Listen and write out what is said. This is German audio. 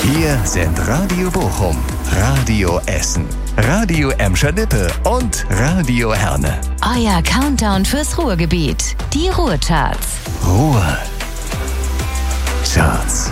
Hier sind Radio Bochum, Radio Essen, Radio Emscher-Lippe und Radio Herne. Euer Countdown fürs Ruhrgebiet. Die Ruhrcharts. Ruhrcharts.